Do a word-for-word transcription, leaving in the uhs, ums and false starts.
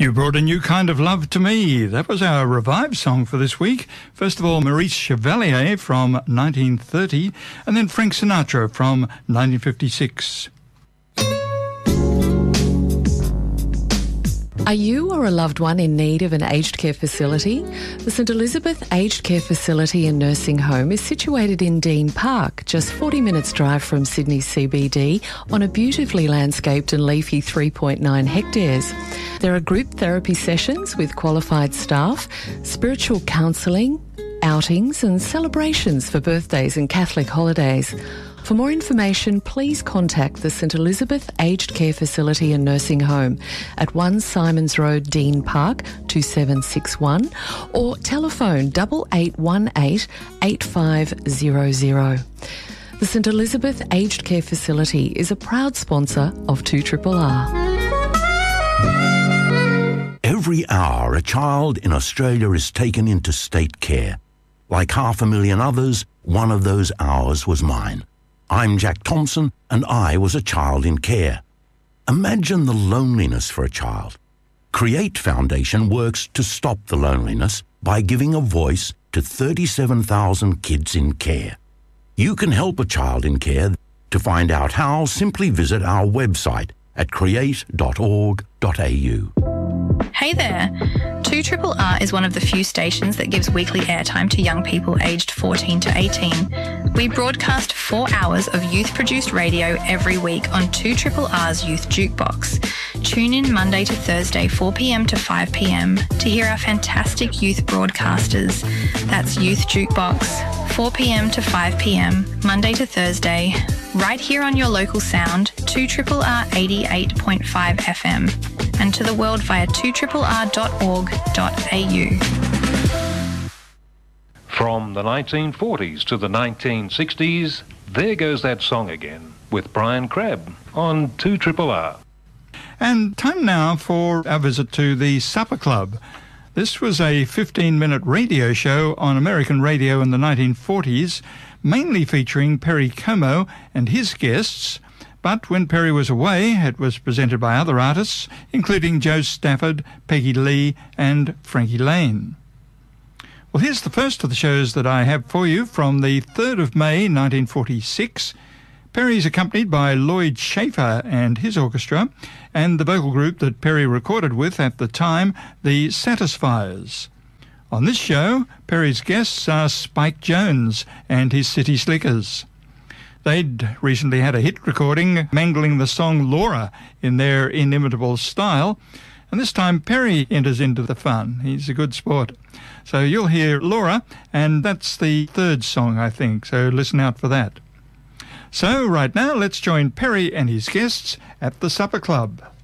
You brought a new kind of love to me. That was our revived song for this week. First of all, Maurice Chevalier from nineteen thirty, and then Frank Sinatra from nineteen fifty-six. Are you or a loved one in need of an aged care facility? The St Elizabeth Aged Care Facility and Nursing Home is situated in Dean Park, just forty minutes drive from Sydney C B D, on a beautifully landscaped and leafy three point nine hectares. There are group therapy sessions with qualified staff, spiritual counselling, outings and celebrations for birthdays and Catholic holidays. For more information, please contact the St Elizabeth Aged Care Facility and Nursing Home at one Simons Road, Dean Park, two seven six one, or telephone eight eight one eight, eight five zero zero. The St Elizabeth Aged Care Facility is a proud sponsor of two R R R. Every hour, a child in Australia is taken into state care. Like half a million others, one of those hours was mine. I'm Jack Thompson, and I was a child in care. Imagine the loneliness for a child. Create Foundation works to stop the loneliness by giving a voice to thirty-seven thousand kids in care. You can help a child in care. To find out how, simply visit our website at create dot org dot a u. Hey there! two R R R is one of the few stations that gives weekly airtime to young people aged fourteen to eighteen. We broadcast four hours of youth-produced radio every week on two R R R's Youth Jukebox. Tune in Monday to Thursday, four p m to five p m to hear our fantastic youth broadcasters. That's Youth Jukebox, four p m to five p m, Monday to Thursday, right here on your local sound, two R R R eighty-eight point five F M, and to the world via two R R R dot org dot a u. From the nineteen forties to the nineteen sixties, there goes that song again with Brian Crabb on two R R R. And time now for our visit to the Supper Club. This was a fifteen-minute radio show on American radio in the nineteen forties, mainly featuring Perry Como and his guests. But when Perry was away, it was presented by other artists, including Joe Stafford, Peggy Lee and Frankie Lane. Well, here's the first of the shows that I have for you from the third of May nineteen forty-six. Perry's accompanied by Lloyd Schaefer and his orchestra, and the vocal group that Perry recorded with at the time, the Satisfiers. On this show, Perry's guests are Spike Jones and his City Slickers. They'd recently had a hit recording mangling the song Laura in their inimitable style, and this time Perry enters into the fun. He's a good sport. So you'll hear Laura, and that's the third song, I think, so listen out for that. So right now, let's join Perry and his guests at the Supper Club.